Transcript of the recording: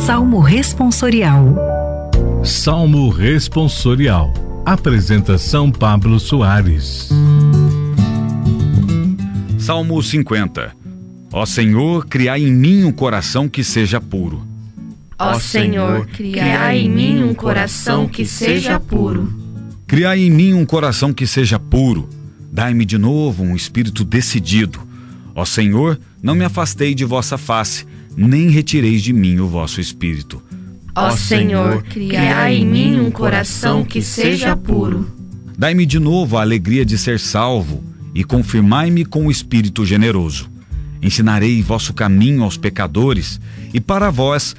Salmo Responsorial. Salmo Responsorial. Apresentação Pablo Soares. Salmo 50. Ó Senhor, criai em mim um coração que seja puro. Ó Senhor, criai em mim um coração que seja puro. Criai em mim um coração que seja puro. Dai-me de novo um espírito decidido. Ó Senhor, não me afastei de vossa face, nem retireis de mim o vosso espírito. Ó Senhor, criai em mim um coração que seja puro. Dai-me de novo a alegria de ser salvo, e confirmai-me com o espírito generoso. Ensinarei vosso caminho aos pecadores, e para vós